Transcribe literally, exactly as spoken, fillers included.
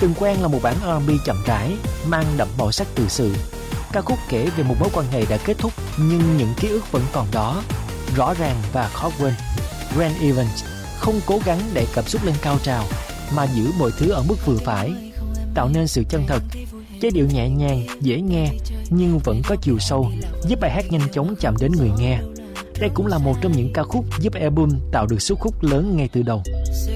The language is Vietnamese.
Từng quen là một bản R and B chậm rãi, mang đậm màu sắc tự sự. Ca khúc kể về một mối quan hệ đã kết thúc nhưng những ký ức vẫn còn đó, rõ ràng và khó quên. Grant Evans không cố gắng để cảm xúc lên cao trào, mà giữ mọi thứ ở mức vừa phải, tạo nên sự chân thật. Giai điệu nhẹ nhàng, dễ nghe nhưng vẫn có chiều sâu, giúp bài hát nhanh chóng chạm đến người nghe. Đây cũng là một trong những ca khúc giúp album tạo được sức hút lớn ngay từ đầu.